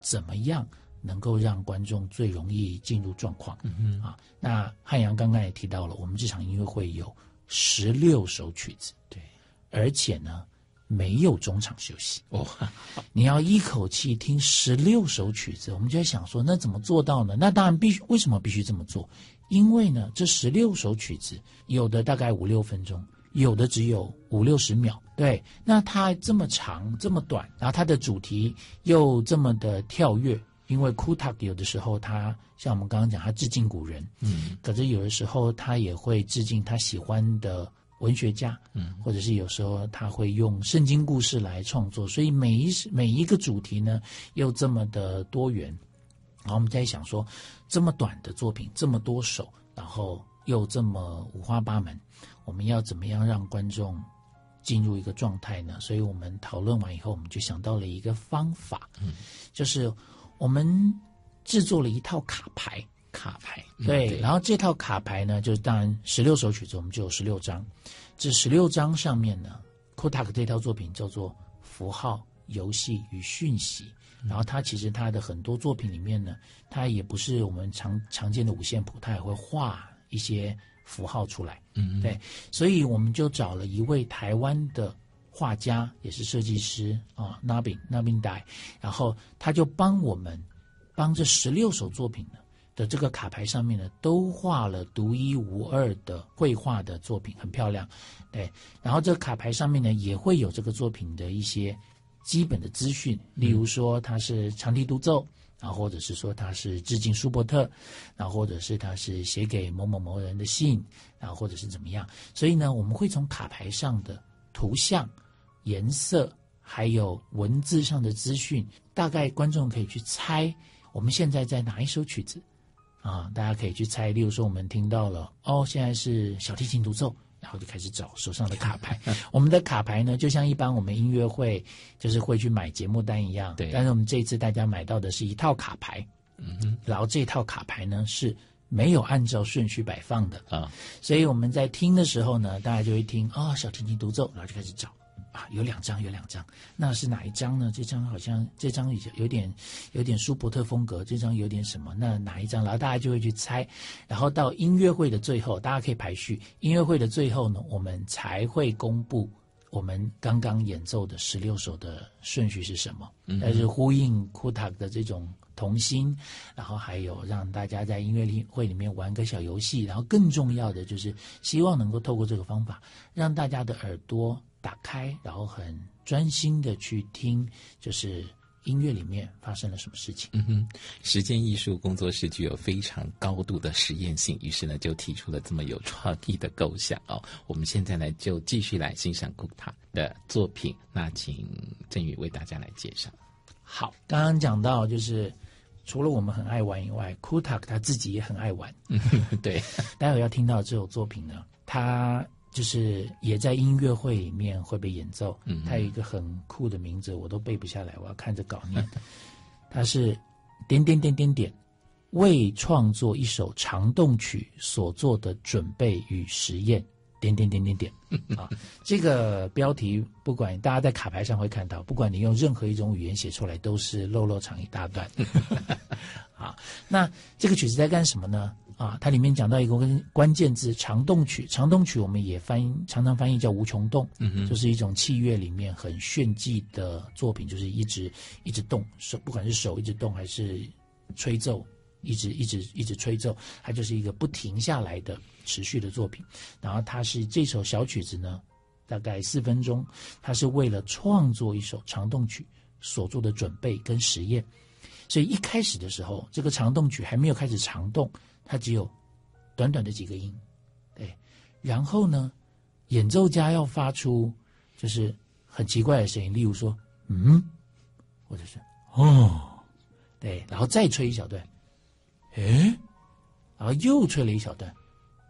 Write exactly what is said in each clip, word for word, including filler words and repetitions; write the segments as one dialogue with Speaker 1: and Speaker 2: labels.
Speaker 1: 怎么样能够让观众最容易进入状况。
Speaker 2: 嗯
Speaker 1: 啊，那汉阳刚刚也提到了，我们这场音乐会有十六首曲子，
Speaker 2: 对，
Speaker 1: 而且呢没有中场休息
Speaker 2: 哦，
Speaker 1: 你要一口气听十六首曲子，我们就在想说，那怎么做到呢？那当然必须，为什么必须这么做？因为呢，这十六首曲子有的大概五六分钟，有的只有五六十秒，对，那它这么长这么短，然后它的主题又这么的跳跃，因为 Kutak 有的时候他像我们刚刚讲，他致敬古人，
Speaker 2: 嗯，
Speaker 1: 可是有的时候他也会致敬他喜欢的文学家，
Speaker 2: 嗯，
Speaker 1: 或者是有时候他会用圣经故事来创作，所以每一每一个主题呢又这么的多元。然后我们在想说，这么短的作品，这么多首，然后又这么五花八门，我们要怎么样让观众进入一个状态呢？所以我们讨论完以后，我们就想到了一个方法，
Speaker 2: 嗯，
Speaker 1: 就是我们制作了一套卡牌。
Speaker 2: 卡牌，
Speaker 1: 对，
Speaker 2: 嗯、对，
Speaker 1: 然后这套卡牌呢，就是当然十六首曲子，我们就有十六张。这十六张上面呢 ，Kutak 这套作品叫做符号、游戏与讯息。然后它其实它的很多作品里面呢，它也不是我们常常见的五线谱，它也会画一些符号出来。
Speaker 2: 嗯，
Speaker 1: 对，所以我们就找了一位台湾的画家，也是设计师啊 ，Nabin Nabin Dai， 然后他就帮我们帮这十六首作品呢的这个卡牌上面呢，都画了独一无二的绘画的作品，很漂亮。对，然后这个卡牌上面呢，也会有这个作品的一些基本的资讯，例如说它是长笛独奏，然后或者是说它是致敬舒伯特，然后或者是它是写给某某某人的信，然后或者是怎么样。所以呢，我们会从卡牌上的图像、颜色，还有文字上的资讯，大概观众可以去猜我们现在在哪一首曲子啊，大家可以去猜。例如说我们听到了哦，现在是小提琴独奏，然后就开始找手上的卡牌。我们的卡牌呢，就像一般我们音乐会就是会去买节目单一样，
Speaker 2: 对。
Speaker 1: 但是我们这一次大家买到的是一套卡牌，
Speaker 2: 嗯哼，
Speaker 1: 然后这套卡牌呢是没有按照顺序摆放的
Speaker 2: 啊，
Speaker 1: 所以我们在听的时候呢，大家就会听啊、哦，小提琴独奏，然后就开始找。啊，有两张，有两张，那是哪一张呢？这张好像这张有点有点舒伯特风格，这张有点什么？那哪一张？然后大家就会去猜，然后到音乐会的最后，大家可以排序。音乐会的最后呢，我们才会公布我们刚刚演奏的十六首的顺序是什么，但是呼应 Kutak 的这种童心，然后还有让大家在音乐会里面玩个小游戏，然后更重要的就是希望能够透过这个方法，让大家的耳朵打开，然后很专心的去听，就是音乐里面发生了什么事情。
Speaker 2: 嗯哼，实践艺术工作室具有非常高度的实验性，于是呢就提出了这么有创意的构想哦。我们现在呢就继续来欣赏 Kutak 的作品，那请振宇为大家来介绍。
Speaker 1: 好，刚刚讲到就是除了我们很爱玩以外 ，Kutak 他自己也很爱玩。
Speaker 2: 对，
Speaker 1: 待会要听到这首作品呢，他就是也在音乐会里面会被演奏，嗯，它有一个很酷的名字，我都背不下来，我要看着稿念。它是点点点点点，为创作一首长动曲所做的准备与实验，点点点点点啊！这个标题不管大家在卡牌上会看到，不管你用任何一种语言写出来，都是漏漏长一大段。好，那这个曲子在干什么呢？啊，它里面讲到一个关键字长动曲，长动曲我们也翻译常常翻译叫无穷动，嗯哼，就是一种器乐里面很炫技的作品，就是一直一直动手，不管是手一直动还是吹奏，一直一直一直吹奏，它就是一个不停下来的持续的作品。然后它是这首小曲子呢，大概四分钟，它是为了创作一首长动曲所做的准备跟实验。所以一开始的时候，这个长动曲还没有开始长动，它只有短短的几个音，对。然后呢，演奏家要发出就是很奇怪的声音，例如说嗯，或者是哦，对，然后再吹一小段，诶，然后又吹了一小段，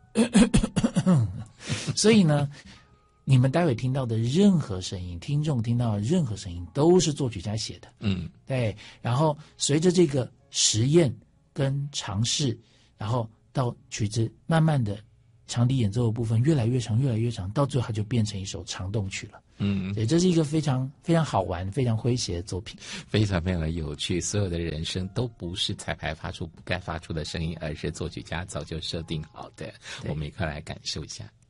Speaker 1: 所以呢，你们待会听到的任何声音，听众听到的任何声音都是作曲家写的，
Speaker 2: 嗯，
Speaker 1: 对。然后随着这个实验跟尝试，然后到曲子慢慢的长笛演奏的部分越来越长，越来越长，到最后它就变成一首长动曲了。
Speaker 2: 嗯，
Speaker 1: 对，这是一个非常非常好玩、非常诙谐的作品，
Speaker 2: 非常非常的有趣。所有的人声都不是彩排发出不该发出的声音，而是作曲家早就设定好的。我们一块来感受一下。